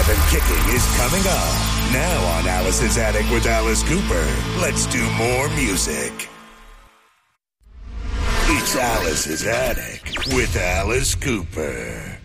Modern Kicking is coming up. Now on Alice's Attic with Alice Cooper. Let's do more music. It's Alice's Attic with Alice Cooper.